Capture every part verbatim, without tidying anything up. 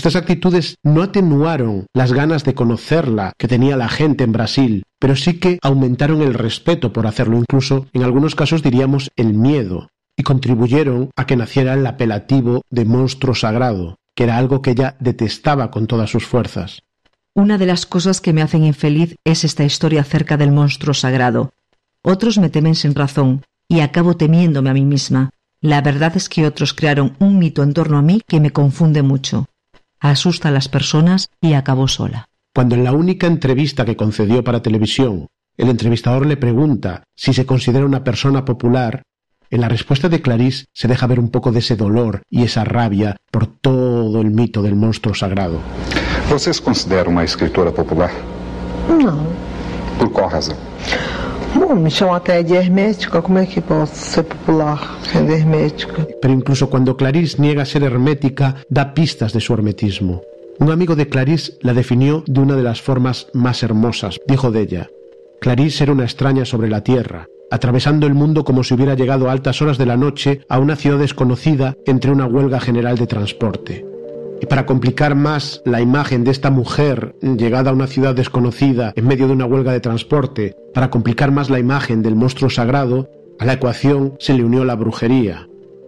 Estas actitudes no atenuaron las ganas de conocerla que tenía la gente en Brasil, pero sí que aumentaron el respeto por hacerlo, incluso en algunos casos diríamos el miedo, y contribuyeron a que naciera el apelativo de monstruo sagrado, que era algo que ella detestaba con todas sus fuerzas. Una de las cosas que me hacen infeliz es esta historia acerca del monstruo sagrado. Otros me temen sin razón, y acabo temiéndome a mí misma. La verdad es que otros crearon un mito en torno a mí que me confunde mucho. Asusta a las personas y acabó sola. Cuando en la única entrevista que concedió para televisión, el entrevistador le pregunta si se considera una persona popular, en la respuesta de Clarice se deja ver un poco de ese dolor y esa rabia por todo el mito del monstruo sagrado. ¿Você se considera uma escritora popular? Não. Por qual razão? Bom, me chamam até de hermética. Como é que posso ser popular sendo hermética? Pero incluso cuando Clarice niega ser hermética, da pistas de su hermetismo. Un amigo de Clarice la definió de una de las formas más hermosas. Dijo de ella: Clarice era una extraña sobre la tierra, atravesando el mundo como si hubiera llegado a altas horas de la noche a una ciudad desconocida entre una huelga general de transporte. Y para complicar más la imagen de esta mujer llegada a una ciudad desconocida en medio de una huelga de transporte, para complicar más la imagen del monstruo sagrado, a la ecuación se le unió la brujería.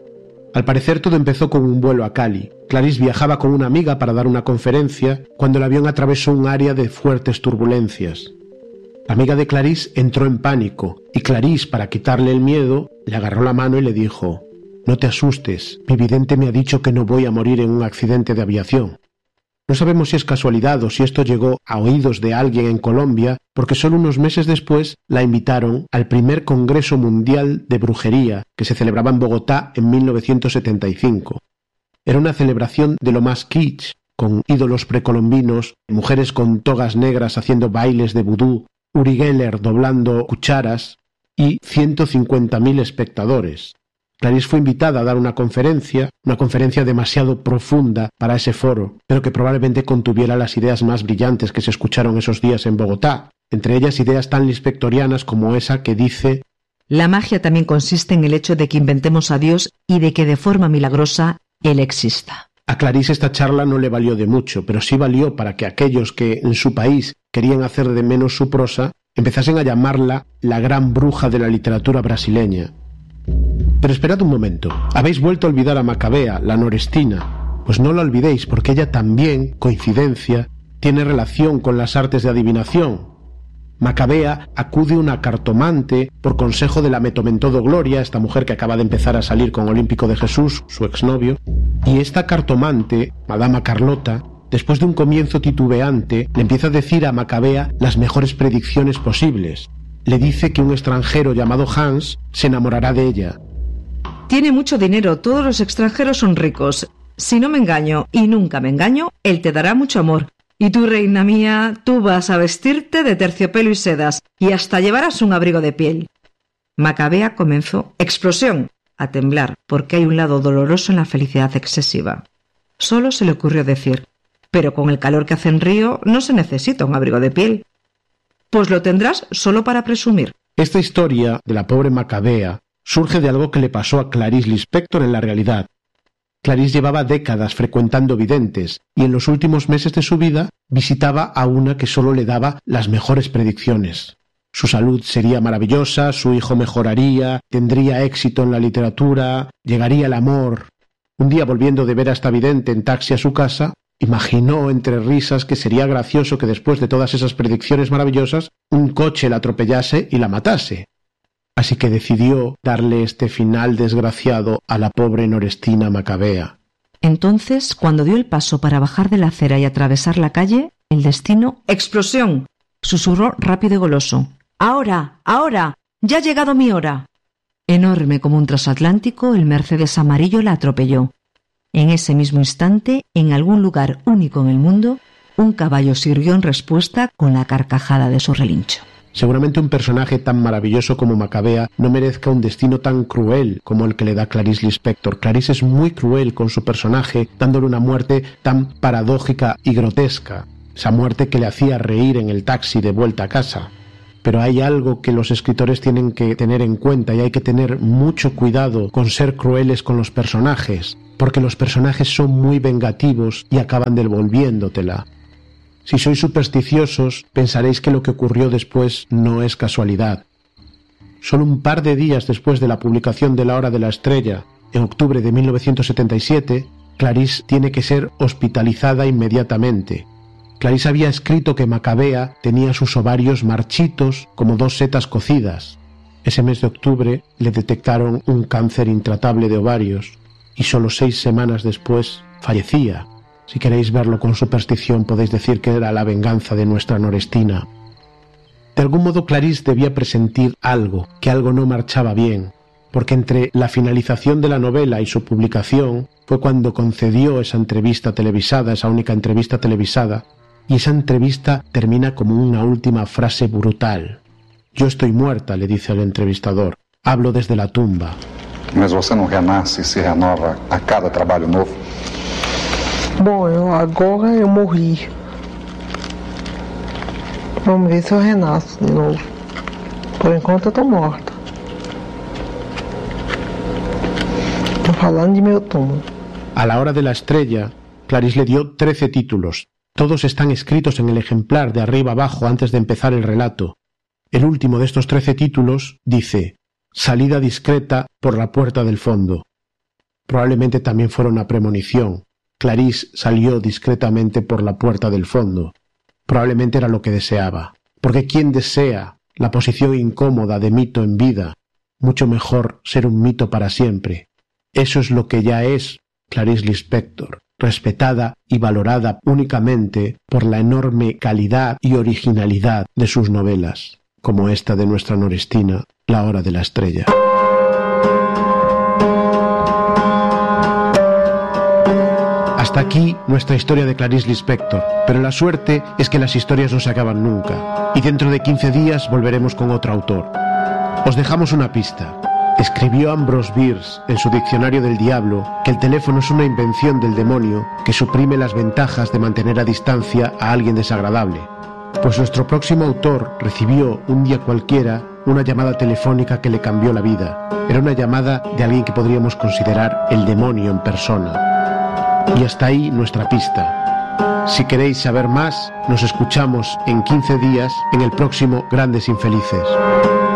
Al parecer todo empezó con un vuelo a Cali. Clarice viajaba con una amiga para dar una conferencia cuando el avión atravesó un área de fuertes turbulencias. La amiga de Clarice entró en pánico y Clarice, para quitarle el miedo, le agarró la mano y le dijo: «No te asustes, mi vidente me ha dicho que no voy a morir en un accidente de aviación». No sabemos si es casualidad o si esto llegó a oídos de alguien en Colombia, porque solo unos meses después la invitaron al primer Congreso Mundial de Brujería que se celebraba en Bogotá en mil novecientos setenta y cinco. Era una celebración de lo más kitsch, con ídolos precolombinos, mujeres con togas negras haciendo bailes de vudú, Uri Geller doblando cucharas y ciento cincuenta mil espectadores. Clarice fue invitada a dar una conferencia, una conferencia demasiado profunda para ese foro, pero que probablemente contuviera las ideas más brillantes que se escucharon esos días en Bogotá, entre ellas ideas tan lispectorianas como esa que dice: la magia también consiste en el hecho de que inventemos a Dios y de que de forma milagrosa Él exista. A Clarice esta charla no le valió de mucho, pero sí valió para que aquellos que en su país querían hacer de menos su prosa empezasen a llamarla la gran bruja de la literatura brasileña. Pero esperad un momento, habéis vuelto a olvidar a Macabea, la norestina. Pues no la olvidéis, porque ella también, coincidencia, tiene relación con las artes de adivinación. Macabea acude a una cartomante por consejo de la Metomentodo Gloria, esta mujer que acaba de empezar a salir con Olímpico de Jesús, su exnovio, y esta cartomante, Madama Carlota, después de un comienzo titubeante, le empieza a decir a Macabea las mejores predicciones posibles. Le dice que un extranjero llamado Hans se enamorará de ella. Tiene mucho dinero, todos los extranjeros son ricos. Si no me engaño, y nunca me engaño, él te dará mucho amor. Y tú, reina mía, tú vas a vestirte de terciopelo y sedas, y hasta llevarás un abrigo de piel. Macabea comenzó, explosión, a temblar, porque hay un lado doloroso en la felicidad excesiva. Solo se le ocurrió decir: pero con el calor que hace en Río no se necesita un abrigo de piel. Pues lo tendrás solo para presumir. Esta historia de la pobre Macabea surge de algo que le pasó a Clarice Lispector en la realidad. Clarice llevaba décadas frecuentando videntes y en los últimos meses de su vida visitaba a una que solo le daba las mejores predicciones. Su salud sería maravillosa, su hijo mejoraría, tendría éxito en la literatura, llegaría el amor. Un día, volviendo de ver a esta vidente en taxi a su casa, imaginó entre risas que sería gracioso que después de todas esas predicciones maravillosas un coche la atropellase y la matase. Así que decidió darle este final desgraciado a la pobre norestina Macabea. Entonces, cuando dio el paso para bajar de la acera y atravesar la calle, el destino... ¡Explosión! Susurró rápido y goloso. ¡Ahora! ¡Ahora! ¡Ya ha llegado mi hora! Enorme como un transatlántico, el Mercedes amarillo la atropelló. En ese mismo instante, en algún lugar único en el mundo, un caballo sirvió en respuesta con la carcajada de su relincho. Seguramente un personaje tan maravilloso como Macabea no merezca un destino tan cruel como el que le da Clarice Lispector. Clarice es muy cruel con su personaje, dándole una muerte tan paradójica y grotesca. Esa muerte que le hacía reír en el taxi de vuelta a casa. pero hay algo que los escritores tienen que tener en cuenta y hay que tener mucho cuidado con ser crueles con los personajes, porque los personajes son muy vengativos y acaban devolviéndotela. Si sois supersticiosos, pensaréis que lo que ocurrió después no es casualidad. Solo un par de días después de la publicación de La Hora de la Estrella, en octubre de mil novecientos setenta y siete, Clarisse tiene que ser hospitalizada inmediatamente. Clarisse había escrito que Macabea tenía sus ovarios marchitos como dos setas cocidas. Ese mes de octubre le detectaron un cáncer intratable de ovarios y solo seis semanas después fallecía. Si queréis verlo con superstición, podéis decir que era la venganza de nuestra Norestina. De algún modo Clarisse debía presentir algo, que algo no marchaba bien, porque entre la finalización de la novela y su publicación fue cuando concedió esa entrevista televisada, esa única entrevista televisada, y esa entrevista termina como una última frase brutal. Yo estoy muerta, le dice al entrevistador, hablo desde la tumba. Mas você não renasce e se renova a cada trabalho novo? Bom, eu agora eu morri. Vamos ver se eu renasço de novo. Por enquanto eu tô morta. Tô falando de meu túmulo. A La Hora de la Estrella, Clarisse le dio trece títulos. Todos están escritos en el ejemplar de arriba abajo antes de empezar el relato. El último de estos trece títulos dice: Salida discreta por la puerta del fondo. Probablemente también fuera una premonición. Clarisse salió discretamente por la puerta del fondo. Probablemente era lo que deseaba. Porque ¿quién desea la posición incómoda de mito en vida? Mucho mejor ser un mito para siempre. Eso es lo que ya es Clarisse Lispector, respetada y valorada únicamente por la enorme calidad y originalidad de sus novelas, como esta de nuestra Norestina, La Hora de la Estrella. Hasta aquí nuestra historia de Clarisse Lispector, pero la suerte es que las historias no se acaban nunca, y dentro de quince días volveremos con otro autor. Os dejamos una pista. Escribió Ambrose Bierce en su Diccionario del Diablo que el teléfono es una invención del demonio que suprime las ventajas de mantener a distancia a alguien desagradable. Pues nuestro próximo autor recibió un día cualquiera una llamada telefónica que le cambió la vida. Era una llamada de alguien que podríamos considerar el demonio en persona. Y hasta ahí nuestra pista. Si queréis saber más, nos escuchamos en quince días en el próximo Grandes Infelices.